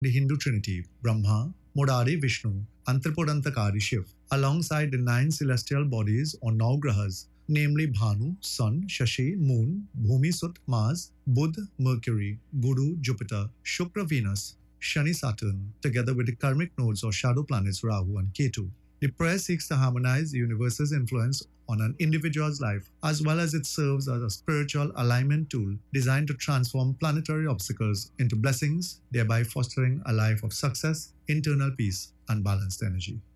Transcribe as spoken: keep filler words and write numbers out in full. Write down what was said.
the Hindu trinity Brahma, Murari Vishnu, and Tripurantakari Shiv, alongside the nine celestial bodies or Navgrahas, namely Bhanu, Sun, Shashi, Moon, Bhumi Sut, Mars, Budh, Mercury, Guru, Jupiter, Shukra, Venus, Shani, Saturn, together with the karmic nodes or shadow planets Rahu and Ketu. The prayer seeks to harmonize the universe's influence on an individual's life, as well as it serves as a spiritual alignment tool designed to transform planetary obstacles into blessings, thereby fostering a life of success, internal peace, and balanced energy.